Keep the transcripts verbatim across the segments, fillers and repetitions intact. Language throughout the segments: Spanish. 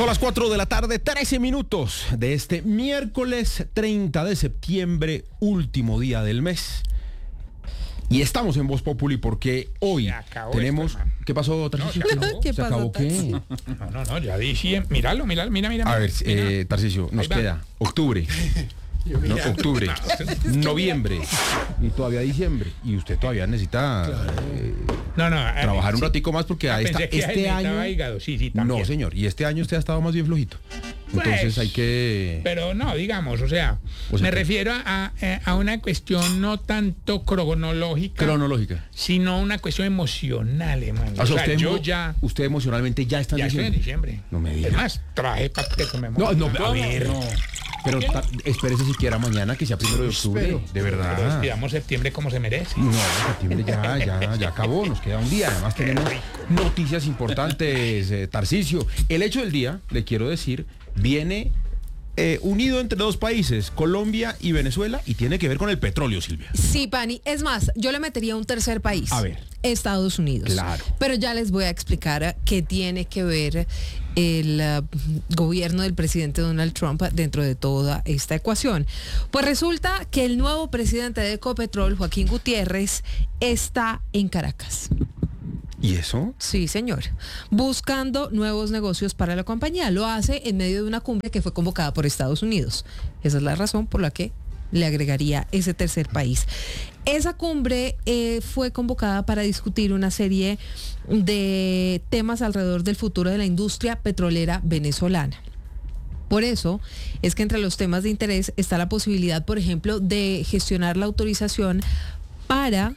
Son las cuatro de la tarde, trece minutos de este miércoles treinta de septiembre, último día del mes. Y estamos en Voz Populi porque hoy tenemos... Esto, ¿qué pasó, Tarcisio? No, ¿Qué pasó, ¿Se acabó qué? No, no, no, ya dije, míralo, míralo, mira, mira. A ver, mira. Eh, Tarcisio, nos queda octubre, no, octubre, noviembre y todavía diciembre. Y usted todavía necesita claro. eh, no, no, trabajar sí. un ratico más porque a esta, este año... Hígado. Sí, sí, no, señor, y este año usted ha estado más bien flojito. Entonces pues, hay que... Pero no, digamos, o sea, o sea me que... refiero a, a una cuestión no tanto cronológica. Cronológica. Sino una cuestión emocional, hermano. O sea, o sea usted yo emo... ya... Usted emocionalmente ya está en ya diciembre. estoy en diciembre. No me diga. Es más, traje para que comemos. No, no, a ver. No. Pero ta, espérese siquiera mañana que sea primero de octubre. Pero, de verdad. Pero despidamos septiembre como se merece. No, septiembre ya, ya, ya acabó. Nos queda un día. Además tenemos noticias importantes, eh, Tarcisio. El hecho del día, le quiero decir, viene... Eh, unido entre dos países, Colombia y Venezuela, y tiene que ver con el petróleo, Silvia. Sí, Pani, es más, yo le metería un tercer país. A ver. Estados Unidos. Claro. Pero ya les voy a explicar qué tiene que ver el uh, gobierno del presidente Donald Trump dentro de toda esta ecuación. Pues resulta que el nuevo presidente de Ecopetrol, Joaquín Gutiérrez, está en Caracas. ¿Y eso? Sí, señor. Buscando nuevos negocios para la compañía. Lo hace en medio de una cumbre que fue convocada por Estados Unidos. Esa es la razón por la que le agregaría ese tercer país. Esa cumbre eh, fue convocada para discutir una serie de temas alrededor del futuro de la industria petrolera venezolana. Por eso es que entre los temas de interés está la posibilidad, por ejemplo, de gestionar la autorización para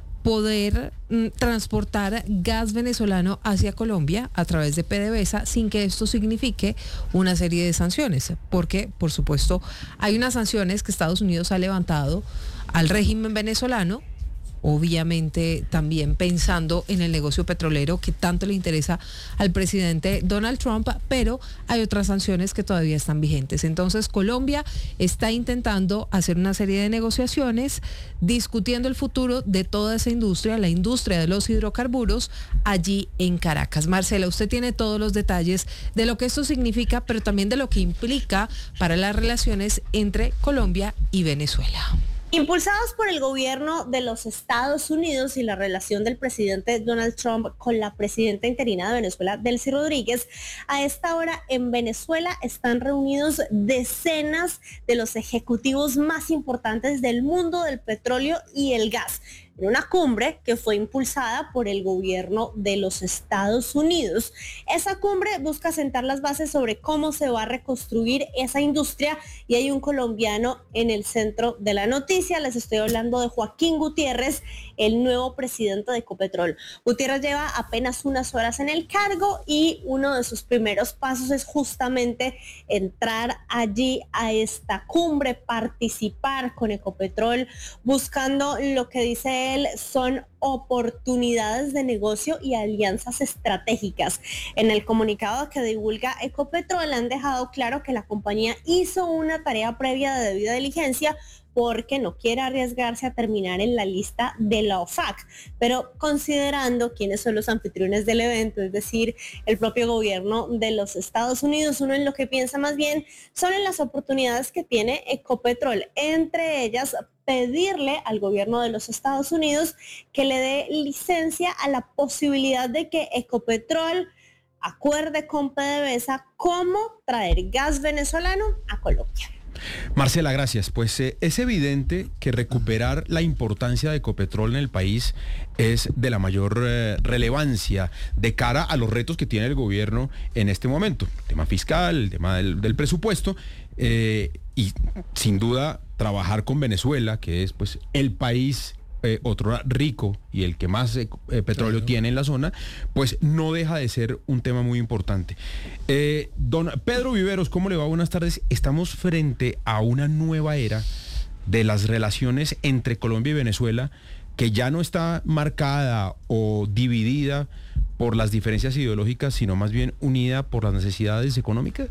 poder mm, transportar gas venezolano hacia Colombia a través de PDVSA sin que esto signifique una serie de sanciones, porque por supuesto hay unas sanciones que Estados Unidos ha levantado al régimen venezolano, obviamente también pensando en el negocio petrolero que tanto le interesa al presidente Donald Trump, pero hay otras sanciones que todavía están vigentes. Entonces Colombia está intentando hacer una serie de negociaciones, discutiendo el futuro de toda esa industria, la industria de los hidrocarburos, allí en Caracas. Marcela, usted tiene todos los detalles de lo que esto significa, pero también de lo que implica para las relaciones entre Colombia y Venezuela. Impulsados por el gobierno de los Estados Unidos y la relación del presidente Donald Trump con la presidenta interina de Venezuela, Delcy Rodríguez, a esta hora en Venezuela están reunidos decenas de los ejecutivos más importantes del mundo del petróleo y el gas, en una cumbre que fue impulsada por el gobierno de los Estados Unidos. Esa cumbre busca sentar las bases sobre cómo se va a reconstruir esa industria y hay un colombiano en el centro de la noticia. Les estoy hablando de Joaquín Gutiérrez, el nuevo presidente de Ecopetrol. Gutiérrez lleva apenas unas horas en el cargo y uno de sus primeros pasos es justamente entrar allí a esta cumbre, participar con Ecopetrol, buscando lo que dice son oportunidades de negocio y alianzas estratégicas. En el comunicado que divulga Ecopetrol han dejado claro que la compañía hizo una tarea previa de debida diligencia porque no quiere arriesgarse a terminar en la lista de la O F A C, pero considerando quiénes son los anfitriones del evento, es decir, el propio gobierno de los Estados Unidos, uno en lo que piensa más bien son en las oportunidades que tiene Ecopetrol, entre ellas pedirle al gobierno de los Estados Unidos que le dé licencia a la posibilidad de que Ecopetrol acuerde con PDVSA cómo traer gas venezolano a Colombia. Marcela, gracias. Pues eh, es evidente que recuperar la importancia de Ecopetrol en el país es de la mayor eh, relevancia de cara a los retos que tiene el gobierno en este momento. El tema fiscal, el tema del, del presupuesto eh, y sin duda trabajar con Venezuela, que es pues el país Eh, otro rico y el que más eh, eh, petróleo claro. tiene en la zona, pues no deja de ser un tema muy importante. Eh, don Pedro Viveros, ¿cómo le va? Buenas tardes. Estamos frente a una nueva era de las relaciones entre Colombia y Venezuela que ya no está marcada o dividida por las diferencias ideológicas, sino más bien unida por las necesidades económicas.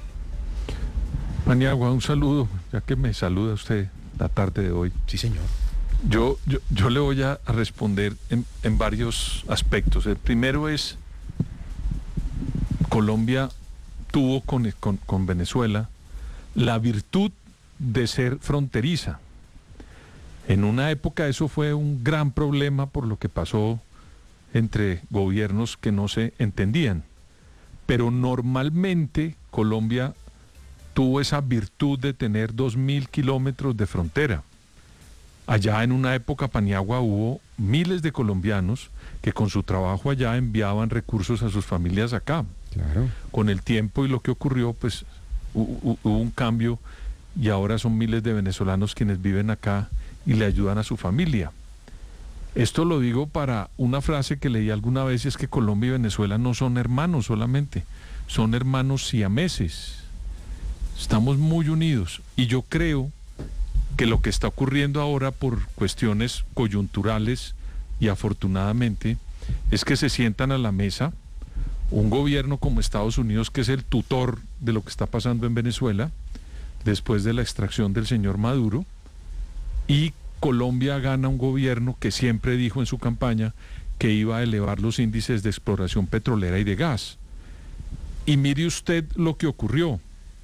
Paniagua, un saludo, ya que me saluda usted la tarde de hoy. Sí, señor. Yo, yo, yo le voy a responder en, en varios aspectos. El primero es, Colombia tuvo con, con, con Venezuela la virtud de ser fronteriza. En una época eso fue un gran problema por lo que pasó entre gobiernos que no se entendían. Pero normalmente Colombia tuvo esa virtud de tener dos mil kilómetros de frontera. Allá en una época, Paniagua, hubo miles de colombianos que con su trabajo allá enviaban recursos a sus familias acá. Claro. Con el tiempo y lo que ocurrió, pues hu- hubo un cambio y ahora son miles de venezolanos quienes viven acá y le ayudan a su familia. Esto lo digo para una frase que leí alguna vez, y es que Colombia y Venezuela no son hermanos solamente, son hermanos siameses. Estamos muy unidos y yo creo que lo que está ocurriendo ahora por cuestiones coyunturales y afortunadamente es que se sientan a la mesa un gobierno como Estados Unidos, que es el tutor de lo que está pasando en Venezuela después de la extracción del señor Maduro, y Colombia gana un gobierno que siempre dijo en su campaña que iba a elevar los índices de exploración petrolera y de gas. Y mire usted lo que ocurrió,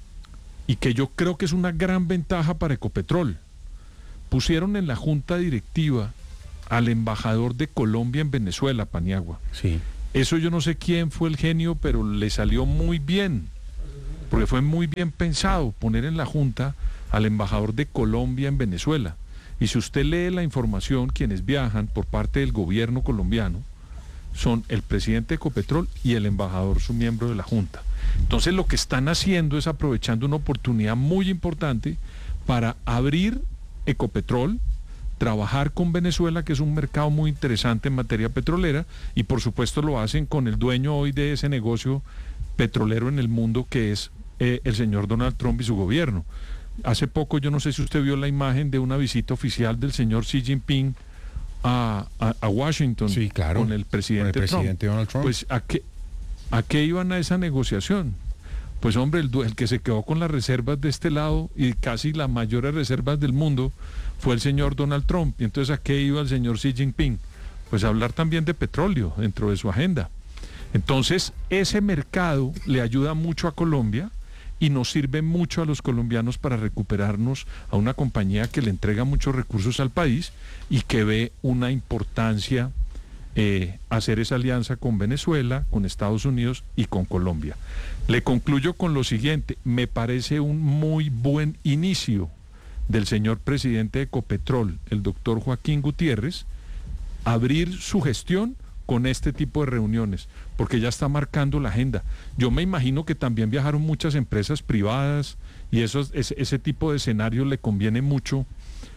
y que yo creo que es una gran ventaja para Ecopetrol. Pusieron en la junta directiva al embajador de Colombia en Venezuela, Paniagua. Sí. Eso yo no sé quién fue el genio, pero le salió muy bien, porque fue muy bien pensado poner en la junta al embajador de Colombia en Venezuela. Y si usted lee la información, quienes viajan por parte del gobierno colombiano son el presidente de Ecopetrol y el embajador, su miembro de la junta. Entonces lo que están haciendo es aprovechando una oportunidad muy importante para abrir Ecopetrol, trabajar con Venezuela, que es un mercado muy interesante en materia petrolera, y por supuesto lo hacen con el dueño hoy de ese negocio petrolero en el mundo, que es eh, el señor Donald Trump y su gobierno. Hace poco, yo no sé si usted vio la imagen de una visita oficial del señor Xi Jinping a, a, a Washington, sí, claro, con el presidente, con el presidente Trump. Donald Trump. Pues ¿a qué, ¿a qué iban a esa negociación? Pues hombre, el, el que se quedó con las reservas de este lado y casi las mayores reservas del mundo fue el señor Donald Trump. Y entonces ¿a qué iba el señor Xi Jinping? Pues a hablar también de petróleo dentro de su agenda. Entonces ese mercado le ayuda mucho a Colombia y nos sirve mucho a los colombianos para recuperarnos a una compañía que le entrega muchos recursos al país y que ve una importancia eh, hacer esa alianza con Venezuela, con Estados Unidos y con Colombia. Le concluyo con lo siguiente: me parece un muy buen inicio del señor presidente de Ecopetrol, el doctor Joaquín Gutiérrez, abrir su gestión con este tipo de reuniones, porque ya está marcando la agenda. Yo me imagino que también viajaron muchas empresas privadas y eso, ese, ese tipo de escenario le conviene mucho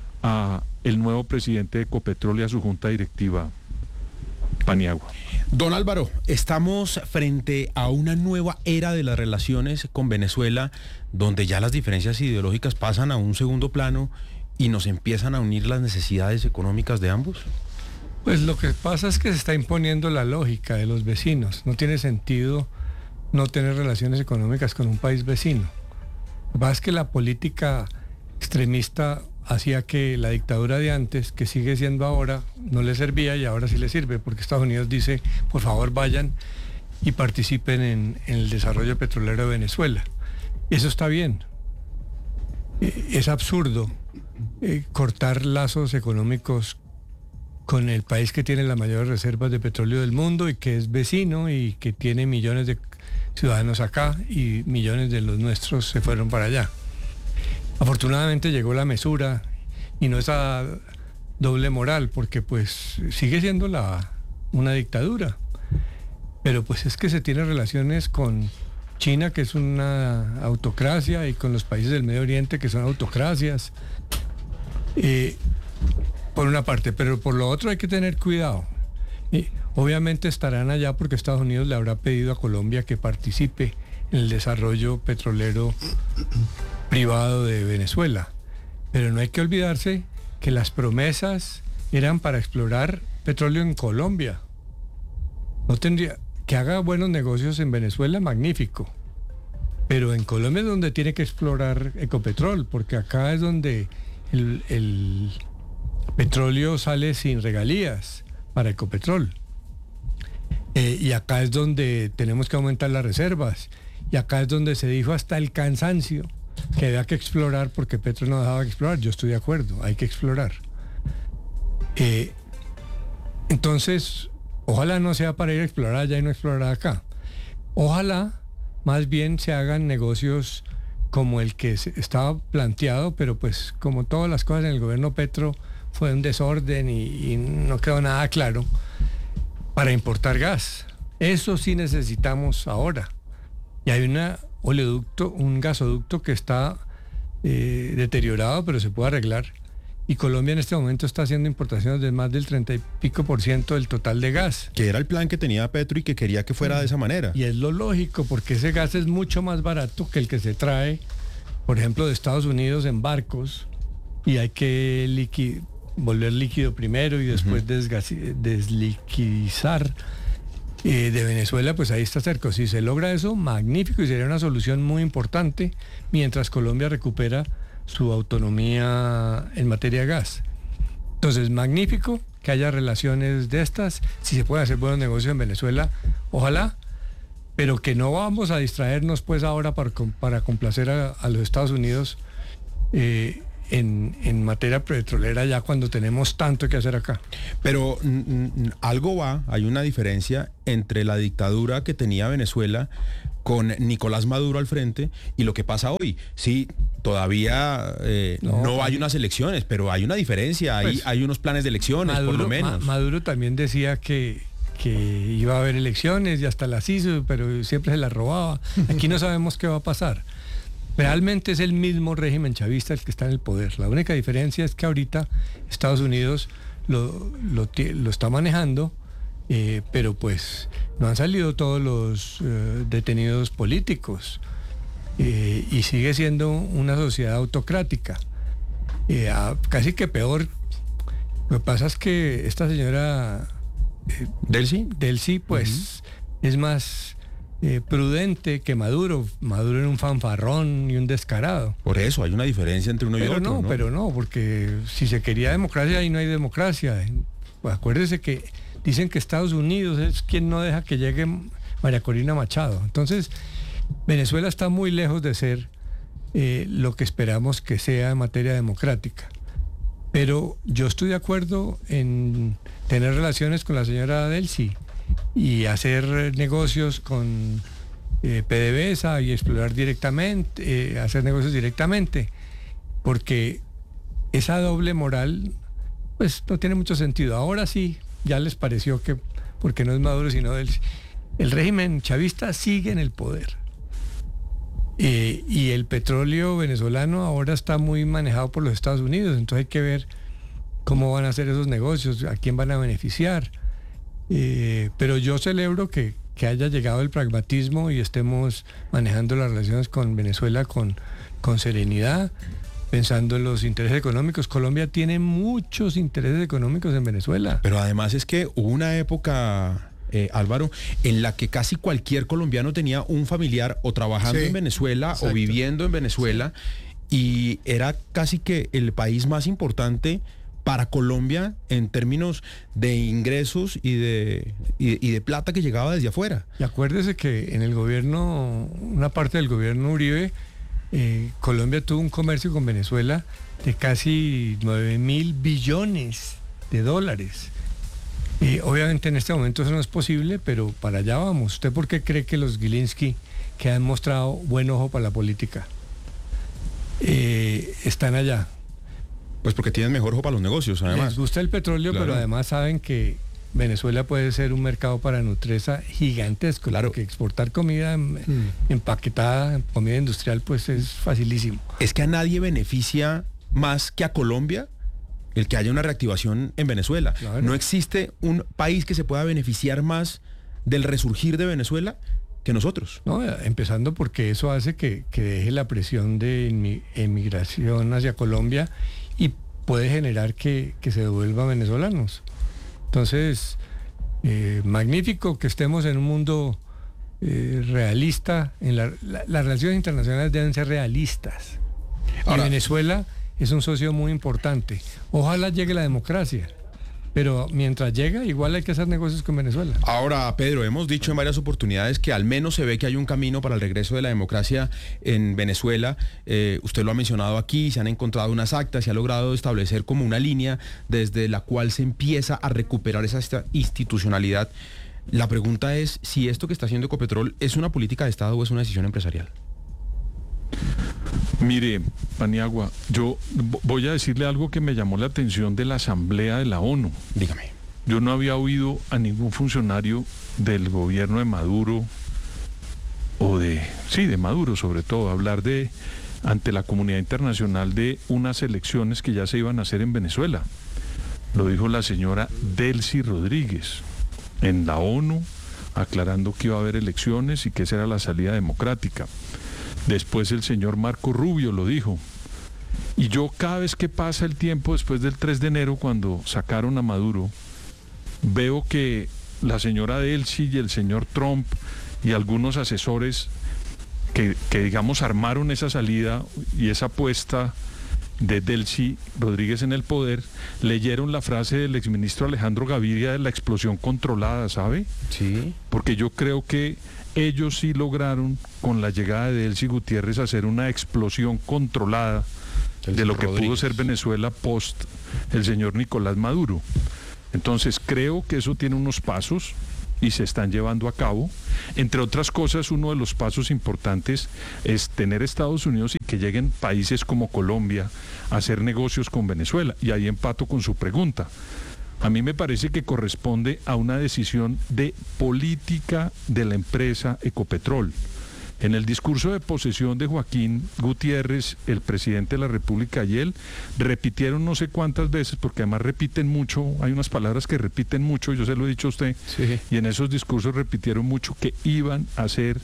a el nuevo presidente de Ecopetrol y a su junta directiva, Paniagua. Don Álvaro, estamos frente a una nueva era de las relaciones con Venezuela, donde ya las diferencias ideológicas pasan a un segundo plano y nos empiezan a unir las necesidades económicas de ambos. Pues lo que pasa es que se está imponiendo la lógica de los vecinos. No tiene sentido no tener relaciones económicas con un país vecino. Lo que pasa es que la política extremista hacía que la dictadura de antes, que sigue siendo ahora, no le servía y ahora sí le sirve, porque Estados Unidos dice, por favor vayan y participen en, en el desarrollo petrolero de Venezuela. Eso está bien. Es absurdo eh, cortar lazos económicos con el país que tiene las mayores reservas de petróleo del mundo y que es vecino y que tiene millones de ciudadanos acá y millones de los nuestros se fueron para allá. Afortunadamente llegó la mesura y no esa doble moral, porque pues sigue siendo la, una dictadura, pero pues es que se tiene relaciones con China, que es una autocracia, y con los países del Medio Oriente, que son autocracias. Eh, por una parte, pero por lo otro hay que tener cuidado. Y obviamente estarán allá porque Estados Unidos le habrá pedido a Colombia que participe en el desarrollo petrolero privado de Venezuela. Pero no hay que olvidarse que las promesas eran para explorar petróleo en Colombia. No tendría que haga buenos negocios en Venezuela, magnífico. Pero en Colombia es donde tiene que explorar Ecopetrol, porque acá es donde el, el petróleo sale sin regalías para Ecopetrol. Eh, y acá es donde tenemos que aumentar las reservas. Y acá es donde se dijo hasta el cansancio que había que explorar porque Petro no dejaba de explorar. Yo estoy de acuerdo, hay que explorar. Eh, entonces, ojalá no sea para ir a explorar allá y no explorar acá. Ojalá más bien se hagan negocios como el que estaba planteado, pero pues como todas las cosas en el gobierno Petro fue un desorden y, y no quedó nada claro, para importar gas. Eso sí necesitamos ahora. Y hay una oleoducto, un gasoducto que está eh, deteriorado, pero se puede arreglar. Y Colombia en este momento está haciendo importaciones de más del treinta y pico por ciento del total de gas. Que era el plan que tenía Petro y que quería que fuera de esa manera. Y es lo lógico, porque ese gas es mucho más barato que el que se trae, por ejemplo, de Estados Unidos en barcos, y hay que liqui- volver líquido primero y después uh-huh. desgasi- desliquidizar. Eh, de Venezuela, pues ahí está cerca. Si se logra eso, magnífico, y sería una solución muy importante mientras Colombia recupera su autonomía en materia de gas. Entonces, magnífico que haya relaciones de estas, si se puede hacer buenos negocios en Venezuela, ojalá, pero que no vamos a distraernos pues ahora para, para complacer a, a los Estados Unidos eh, en, en materia petrolera ya cuando tenemos tanto que hacer acá. Pero mm, algo va, hay una diferencia entre la dictadura que tenía Venezuela con Nicolás Maduro al frente y lo que pasa hoy. Sí, todavía eh, no, no hay unas elecciones, pero hay una diferencia, pues, hay, hay unos planes de elecciones, Maduro, por lo menos. Ma- Maduro también decía que, que iba a haber elecciones y hasta las hizo, pero siempre se las robaba. Aquí no sabemos qué va a pasar. Realmente es el mismo régimen chavista el que está en el poder. La única diferencia es que ahorita Estados Unidos lo, lo, lo está manejando, eh, pero pues no han salido todos los eh, detenidos políticos eh, y sigue siendo una sociedad autocrática. Eh, a, casi que peor. Lo que pasa es que esta señora eh, ¿Delcy? Delcy, pues uh-huh. es más Eh, prudente que Maduro. Maduro era un fanfarrón y un descarado. Por eso hay una diferencia entre uno pero y otro. No, ¿no? Pero no, porque si se quería democracia, ahí no hay democracia. Pues acuérdese que dicen que Estados Unidos es quien no deja que llegue María Corina Machado. Entonces, Venezuela está muy lejos de ser eh, lo que esperamos que sea en materia democrática. Pero yo estoy de acuerdo en tener relaciones con la señora Delcy y hacer negocios con eh, PDVSA y explorar directamente, eh, hacer negocios directamente, porque esa doble moral pues no tiene mucho sentido. Ahora sí, ya les pareció que, porque no es Maduro sino del, el régimen chavista sigue en el poder. Eh, y el petróleo venezolano ahora está muy manejado por los Estados Unidos, entonces hay que ver cómo van a hacer esos negocios, a quién van a beneficiar. Eh, pero yo celebro que, que haya llegado el pragmatismo y estemos manejando las relaciones con Venezuela con, con serenidad, pensando en los intereses económicos. Colombia tiene muchos intereses económicos en Venezuela. Pero además es que hubo una época, eh, Álvaro, en la que casi cualquier colombiano tenía un familiar o trabajando sí, en Venezuela exacto. o viviendo en Venezuela, sí. y era casi que el país más importante para Colombia en términos de ingresos y de, y, y de plata que llegaba desde afuera. Y acuérdese que en el gobierno, una parte del gobierno Uribe, eh, Colombia tuvo un comercio con Venezuela de casi nueve mil billones de dólares. Eh, obviamente en este momento eso no es posible, pero para allá vamos. ¿Usted por qué cree que los Gilinski, que han mostrado buen ojo para la política, eh, están allá? Pues porque tienen mejor ojo para los negocios, además. Les gusta el petróleo, claro. Pero además saben que Venezuela puede ser un mercado para Nutresa gigantesco. Claro. Que exportar comida mm. empaquetada, comida industrial, pues es facilísimo. Es que a nadie beneficia más que a Colombia el que haya una reactivación en Venezuela. Claro. No existe un país que se pueda beneficiar más del resurgir de Venezuela que nosotros. No, empezando porque eso hace que, que deje la presión de emigración hacia Colombia y puede generar que, que se devuelvan venezolanos. Entonces, eh, magnífico que estemos en un mundo eh, realista. En la, la, las relaciones internacionales deben ser realistas. Ahora, y Venezuela es un socio muy importante. Ojalá llegue la democracia, Pero mientras llega, igual hay que hacer negocios con Venezuela. Ahora, Pedro, hemos dicho en varias oportunidades que al menos se ve que hay un camino para el regreso de la democracia en Venezuela. Eh, usted lo ha mencionado aquí, se han encontrado unas actas, se ha logrado establecer como una línea desde la cual se empieza a recuperar esa institucionalidad. La pregunta es si esto que está haciendo Ecopetrol es una política de Estado o es una decisión empresarial. Mire, Paniagua, yo voy a decirle algo que me llamó la atención de la Asamblea de la ONU. Dígame. Yo no había oído a ningún funcionario del gobierno de Maduro, o de, sí, de Maduro sobre todo, hablar de, ante la comunidad internacional, de unas elecciones que ya se iban a hacer en Venezuela. Lo dijo la señora Delcy Rodríguez en la ONU, aclarando que iba a haber elecciones y que esa era la salida democrática. Después el señor Marco Rubio lo dijo. Y yo cada vez que pasa el tiempo después del tres de enero, cuando sacaron a Maduro, veo que la señora Delcy y el señor Trump y algunos asesores que, que digamos armaron esa salida y esa apuesta de Delcy Rodríguez en el poder, leyeron la frase del exministro Alejandro Gaviria de la explosión controlada, ¿sabe? Sí. Porque yo creo que ellos sí lograron, con la llegada de Delcy Gutiérrez, hacer una explosión controlada de lo que pudo ser Venezuela post el señor Nicolás Maduro. Entonces creo que eso tiene unos pasos y se están llevando a cabo. Entre otras cosas, uno de los pasos importantes es tener Estados Unidos y que lleguen países como Colombia a hacer negocios con Venezuela. Y ahí empato con su pregunta. A mí me parece que corresponde a una decisión de política de la empresa Ecopetrol. En el discurso de posesión de Joaquín Gutiérrez, el presidente de la República, y él repitieron no sé cuántas veces, porque además repiten mucho, hay unas palabras que repiten mucho, yo se lo he dicho a usted, sí. Y en esos discursos repitieron mucho que iban a hacer,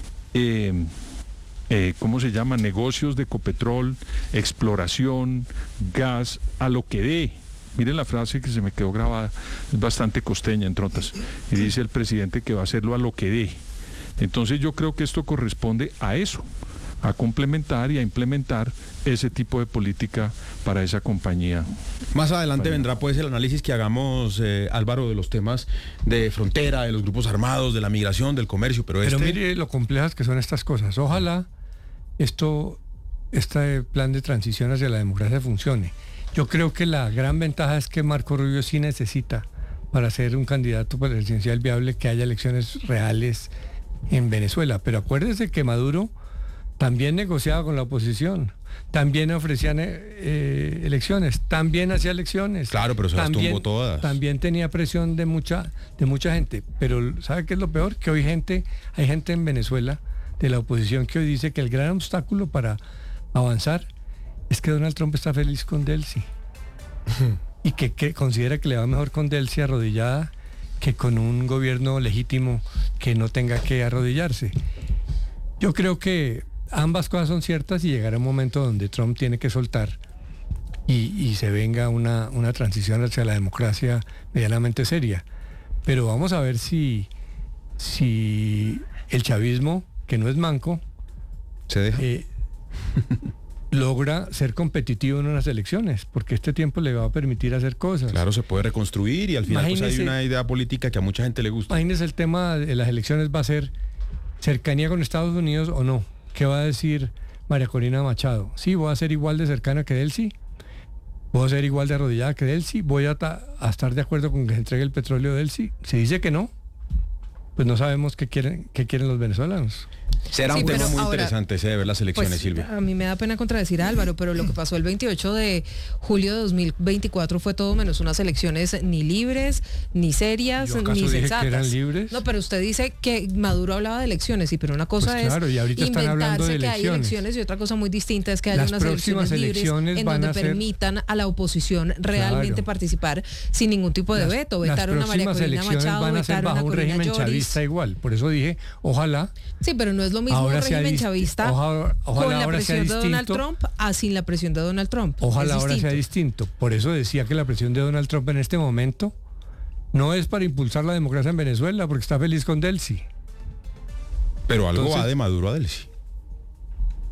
eh, eh, ¿cómo se llama?, negocios de Ecopetrol, exploración, gas, a lo que dé. Miren la frase que se me quedó grabada, es bastante costeña, entre otras, y dice el presidente que va a hacerlo a lo que dé. Entonces yo creo que esto corresponde a eso, a complementar y a implementar ese tipo de política para esa compañía. Más adelante vendrá pues el análisis que hagamos, eh, Álvaro, de los temas de frontera, de los grupos armados, de la migración, del comercio, pero, pero este... mire lo complejas que son estas cosas. Ojalá esto, este plan de transición hacia la democracia funcione. Yo creo que la gran ventaja es que Marco Rubio sí necesita, para ser un candidato presidencial viable, que haya elecciones reales en Venezuela. Pero acuérdese que Maduro también negociaba con la oposición, también ofrecían eh, elecciones, también hacía elecciones. Claro, pero se las también, tumbó todas. También tenía presión de mucha, de mucha gente. Pero ¿sabe qué es lo peor? Que hoy gente, hay gente en Venezuela de la oposición que hoy dice que el gran obstáculo para avanzar es que Donald Trump está feliz con Delcy. Y que, que considera que le va mejor con Delcy arrodillada que con un gobierno legítimo que no tenga que arrodillarse. Yo creo que ambas cosas son ciertas y llegará un momento donde Trump tiene que soltar y, y se venga una, una transición hacia la democracia medianamente seria. Pero vamos a ver si, si el chavismo, que no es manco, se deja. Eh, logra ser competitivo en unas elecciones, porque este tiempo le va a permitir hacer cosas. Claro, se puede reconstruir y al final pues, hay una idea política que a mucha gente le gusta. Imagínese, el tema de las elecciones va a ser cercanía con Estados Unidos o no. ¿Qué va a decir María Corina Machado? Sí, voy a ser igual de cercana que Delcy, voy a ser igual de arrodillada que Delcy, voy a, a estar de acuerdo con que se entregue el petróleo de Delcy. Se dice que no, pues no sabemos qué quieren, qué quieren los venezolanos. Será sí, un tema muy ahora, interesante ese de ver las elecciones, pues, Silvia. A mí me da pena contradecir a Álvaro, pero lo que pasó el veintiocho de julio de dos mil veinticuatro fue todo menos unas elecciones ni libres, ni serias, ¿Yo acaso ni dije sensatas. Que eran libres? No, pero usted dice que Maduro hablaba de elecciones, sí, pero una cosa pues claro, es y ahorita están hablando de que elecciones. hay elecciones y otra cosa muy distinta es que haya las unas elecciones libres en donde ser... permitan a la oposición realmente claro. participar sin ningún tipo de las, veto, vetar a una María Corina Machado, van a ser vetar bajo una un Corina régimen Lloris. Chavista igual, por eso dije, ojalá. Sí, pero no es lo mismo un régimen chavista ojalá, ojalá con la ahora presión sea de Donald Trump a sin la presión de Donald Trump. Ojalá ahora sea distinto. Por eso decía que la presión de Donald Trump en este momento no es para impulsar la democracia en Venezuela, porque está feliz con Delcy. Pero algo Entonces, va de Maduro a Delcy.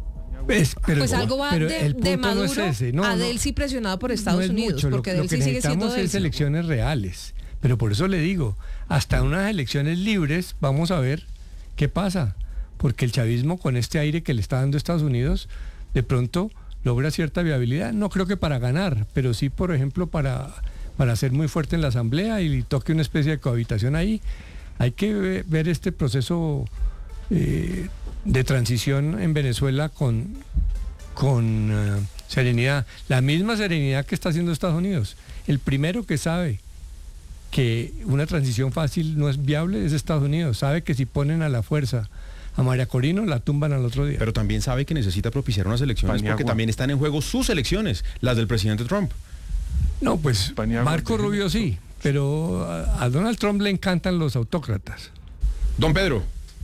Es- pero- Pues algo va pero de, el de punto no Maduro es ese. No, a no. Delcy presionado por Estados No es Unidos, mucho. Lo- porque lo, Delcy que sigue siendo necesitamos es Delcy. elecciones reales. Pero por eso le digo, hasta unas elecciones libres vamos a ver qué pasa. Porque el chavismo, con este aire que le está dando Estados Unidos, de pronto logra cierta viabilidad. No creo que para ganar, pero sí, por ejemplo, para, para ser muy fuerte en la asamblea y toque una especie de cohabitación ahí. Hay que ve- ver este proceso eh, de transición en Venezuela con, con eh, serenidad. La misma serenidad que está haciendo Estados Unidos. El primero que sabe que una transición fácil no es viable es Estados Unidos. Sabe que si ponen a la fuerza a María Corina, la tumban al otro día. Pero también sabe que necesita propiciar unas elecciones Paniagua. porque también están en juego sus elecciones, las del presidente Trump. No, pues Paniagua, Marco déjeme- Rubio sí, pero a, a Donald Trump le encantan los autócratas. Don Pedro.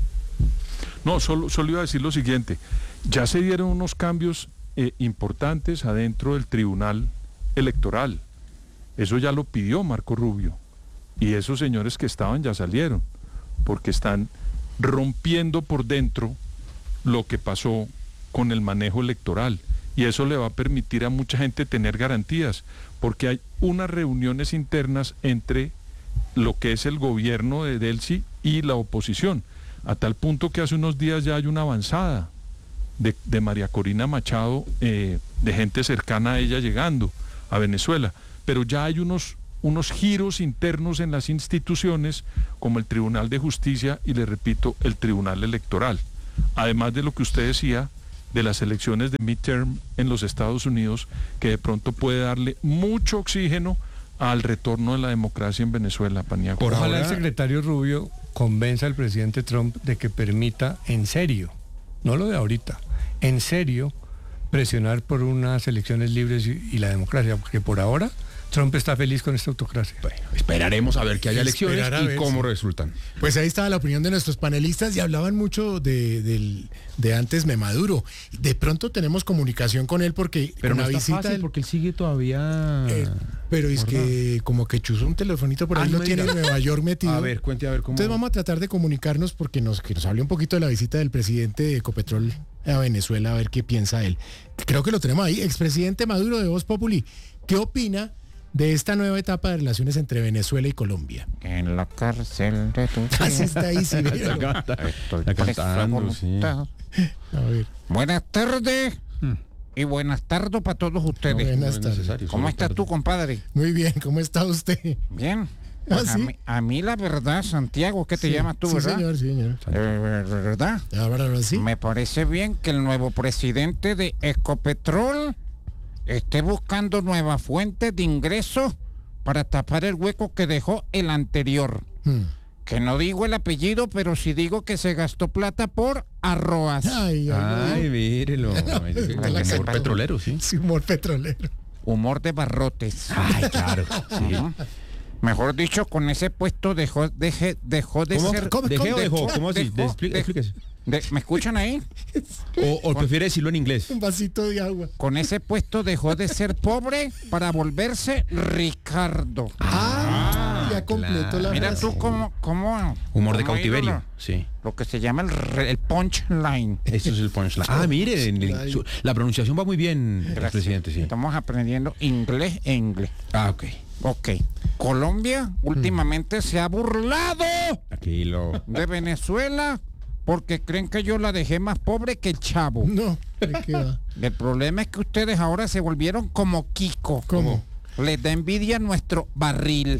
No, solo, solo iba a decir lo siguiente. Ya se dieron unos cambios eh, importantes adentro del Tribunal Electoral. Eso ya lo pidió Marco Rubio. Y esos señores que estaban ya salieron, porque están rompiendo por dentro lo que pasó con el manejo electoral. Y eso le va a permitir a mucha gente tener garantías, porque hay unas reuniones internas entre lo que es el gobierno de Delcy y la oposición, a tal punto que hace unos días ya hay una avanzada de, de María Corina Machado, eh, de gente cercana a ella llegando a Venezuela, pero ya hay unos, unos giros internos en las instituciones, como el Tribunal de Justicia y, le repito, el Tribunal Electoral, además de lo que usted decía de las elecciones de midterm en los Estados Unidos, que de pronto puede darle mucho oxígeno al retorno de la democracia en Venezuela, Paniagua. Por Ojalá ahora- el secretario Rubio convenza al presidente Trump de que permita en serio, no lo de ahorita, en serio, presionar por unas elecciones libres y, y la democracia, porque por ahora Trump está feliz con esta autocracia. Bueno, esperaremos a ver que haya elecciones Esperar a y ver, cómo sí. resultan. Pues ahí estaba la opinión de nuestros panelistas y hablaban mucho de, del- de antes me Maduro. De pronto tenemos comunicación con él porque Pero con no la está visita fácil del- porque él sigue todavía... eh, pero es que como que chuzó un telefonito por ahí, Ay, lo no tiene diga. en Nueva York metido. A ver, cuente a ver cómo... Entonces vamos a tratar de comunicarnos porque nos, que nos hable un poquito de la visita del presidente de Ecopetrol a Venezuela, a ver qué piensa él. Creo que lo tenemos ahí. Expresidente Maduro de Voz Populi, ¿qué opina de esta nueva etapa de relaciones entre Venezuela y Colombia? En la cárcel de tu Así está ahí, sí, Está veo. canta- estoy está preso a cantando, sí. voluntad. A ver, Buenas tardes y buenas tardes para todos ustedes. buenas No es tardes. necesario, ¿Cómo solo estás tarde. tú, compadre? Muy bien, ¿cómo está usted? Bien. Ah, Pues a, ¿sí? mí, a mí la verdad, Santiago, ¿qué te Sí, llamas tú, sí, verdad? señor, sí, señor. Eh, ¿Verdad? Ahora, ahora sí. Me parece bien que el nuevo presidente de Ecopetrol esté buscando nuevas fuentes de ingresos para tapar el hueco que dejó el anterior. Hmm. Que no digo el apellido, pero sí digo que se gastó plata por arroz. Ay, ay, Ay, ay. mírelo. Para que sepa. Humor petrolero, sí. Sí, humor petrolero. Humor de barrotes. Ay, claro. Sí. Ujú. Mejor dicho, con ese puesto dejó, deje- dejó de ¿Cómo? ser... ¿Cómo? ¿Dejé o dejó? dejó- ¿Cómo así? dejó- Explí- de- Explíquese. de- ¿Me escuchan ahí? O, o prefiere decirlo en inglés. Un vasito de agua. Con ese puesto dejó de ser pobre para volverse Ricardo. Ah, ya completo la Mira frase. tú cómo... cómo Humor de cómo cautiverio. ídolo. Sí. Lo que se llama el, re- el punchline. Eso es el punchline. Ah, mire, en el- su- la pronunciación va muy bien, Gracias. presidente, sí. Estamos aprendiendo inglés e inglés. Ah, ok. Ok. Colombia últimamente se ha burlado Aquí lo... de Venezuela porque creen que yo la dejé más pobre que el chavo. No, ¿de qué va? El problema es que ustedes ahora se volvieron como Kiko. ¿Cómo? Les da envidia nuestro barril.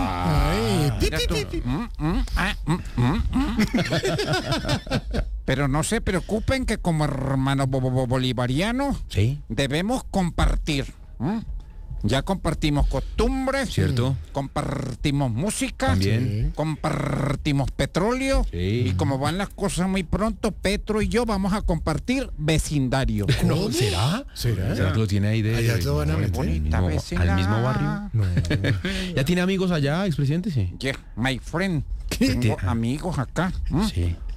Ay, pi, Mira pi, tú. pi, pi. Mm, mm, ah, mm, mm, mm. Pero no se preocupen que como hermanos bo- bo- bolivarianos Sí, debemos compartir. ¿m? Ya compartimos costumbres, ¿cierto? compartimos música, También. compartimos petróleo Sí. y como van las cosas muy pronto, Petro y yo vamos a compartir vecindario. ¿Cómo? ¿Será? ¿Será? Ya lo tiene ahí de... Allá lo van a al meter. mismo- Bonita vecina. al mismo barrio. No. ¿Ya tiene amigos allá, expresidente? Sí. Yeah, my friend. ¿Qué? Tengo Ah. amigos acá. ¿m? Sí.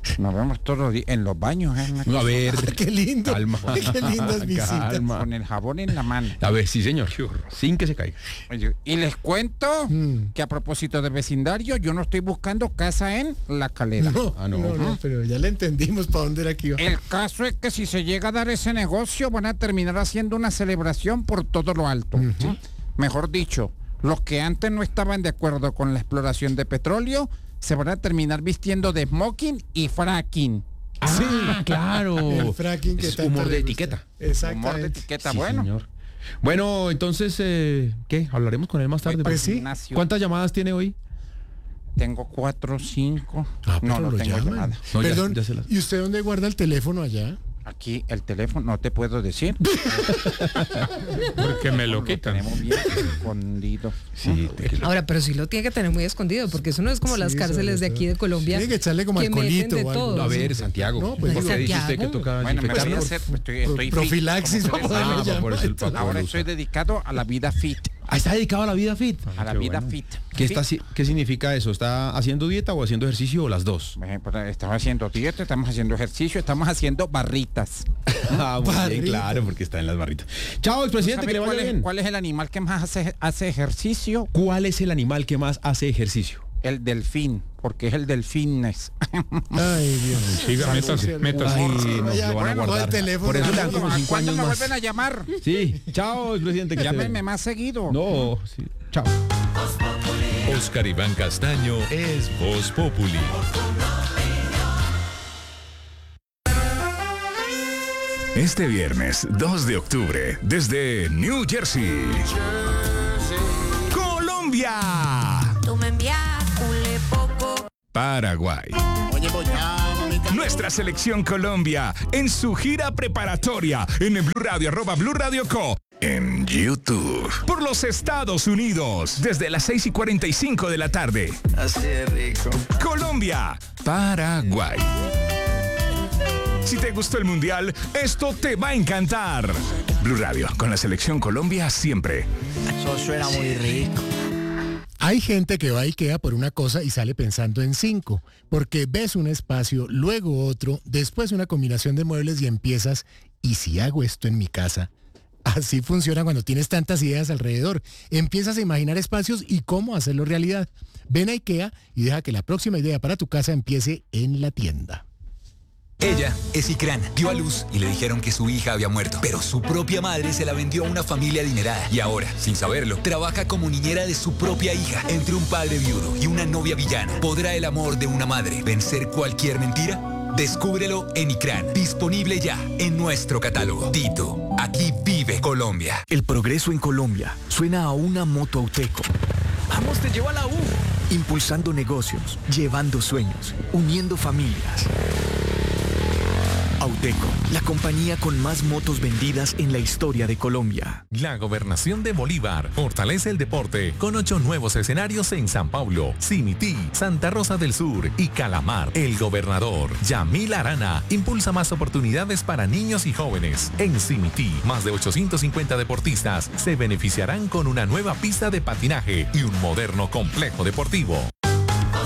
Nos vemos todos los días en los baños. ¿eh? No, a ver. Qué lindo. Calma. Qué lindas visitas. Calma. Con el jabón en la mano. A ver, sí, señor. Sin que se caiga. Oye, y les cuento Mm. que a propósito de vecindario, yo no estoy buscando casa en La Calera. No, Ah, no. no, no, pero ya le entendimos para dónde era que iba. El caso es que si se llega a dar ese negocio, van a terminar haciendo una celebración por todo lo alto. ¿sí? Mejor dicho, los que antes no estaban de acuerdo con la exploración de petróleo, se van a terminar vistiendo de smoking y fracking. Ah, claro. El fracking que Es tanto humor le de gusta. etiqueta. Humor de Exactamente. etiqueta, Sí, bueno. señor. Bueno, entonces, eh, ¿qué? ¿Hablaremos con él más tarde? Pues sí. Ignacio, ¿Cuántas llamadas tiene hoy? Tengo cuatro, cinco. Ah, no, pero no lo tengo llaman. llamada. No, ya- Perdón, ya se las- ¿y usted dónde guarda el teléfono allá? Aquí el teléfono, no te puedo decir. Porque me lo quitan. Tenemos bien escondido. Sí, te- Ahora, pero sí lo tiene que tener muy escondido, porque eso no es como Sí, las cárceles sobre de aquí de Colombia. Tiene que echarle como que meten alcoholito de o algo. todo. A ver, Santiago. No, pues ¿por qué digo- dice usted que Santiago. toca Bueno, me desinfectar? voy a por- hacer, pues, estoy, por- estoy fit, profilaxis, como vamos a ustedes darle Ah, saben. por eso el llamar. papá Ahora lo estoy usa. dedicado a la vida fit. Ah, está dedicado a la vida fit. A la Qué vida bueno. fit. ¿Qué, Sí. está, haci- ¿Qué significa eso? ¿Está haciendo dieta o haciendo ejercicio o las dos? Por ejemplo, estamos haciendo dieta, estamos haciendo ejercicio, estamos haciendo barritas. Ah, muy bien, Barrita. claro, porque está en las barritas. Chao, expresidente, que ¿Sabe le cuál vaya es, bien. cuál es el animal que más hace, hace ejercicio? ¿Cuál es el animal que más hace ejercicio? El delfín, porque es el del fitness. Ay, Dios. Siga, Salud, métase, cielo. métase. Ay, Ay, nos ya, lo van a bueno, guardar. el teléfono. Por eso le dan Saludos. como cinco ¿Cuándo años me más. vuelven a llamar? Sí, chao, expresidente. que esté Llámenme bien. más seguido. No, sí. Chao. Oscar Iván Castaño es Voz Populi. Este viernes dos de octubre, desde New Jersey, Colombia, Tú me envías culé poco. Paraguay. Nuestra selección Colombia en su gira preparatoria en el Blue Radio, arroba Blue Radio Co. En YouTube. Por los Estados Unidos, desde las seis y cuarenta y cinco de la tarde. Así de rico. Colombia, Paraguay. Si te gustó el Mundial, esto te va a encantar. Blue Radio, con la selección Colombia siempre. Eso suena muy rico. Hay gente que va a IKEA por una cosa y sale pensando en cinco, porque ves un espacio, luego otro, después una combinación de muebles y empiezas, ¿y si hago esto en mi casa? Así funciona cuando tienes tantas ideas alrededor. Empiezas a imaginar espacios y cómo hacerlo realidad. Ven a IKEA y deja que la próxima idea para tu casa empiece en la tienda. Ella es Ikran, dio a luz y le dijeron que su hija había muerto, pero su propia madre se la vendió a una familia adinerada y ahora, sin saberlo, trabaja como niñera de su propia hija. Entre un padre viudo y una novia villana, ¿podrá el amor de una madre vencer cualquier mentira? Descúbrelo en Ikran, disponible ya en nuestro catálogo. Tito, aquí vive Colombia. El progreso en Colombia suena a una moto Auteco. Vamos, te llevo a la U. Impulsando negocios, llevando sueños, uniendo familias. Auteco, la compañía con más motos vendidas en la historia de Colombia. La gobernación de Bolívar fortalece el deporte con ocho nuevos escenarios en San Pablo, Cimití, Santa Rosa del Sur y Calamar. El gobernador, Yamil Arana, impulsa más oportunidades para niños y jóvenes. En Cimití, más de ochocientos cincuenta deportistas se beneficiarán con una nueva pista de patinaje y un moderno complejo deportivo.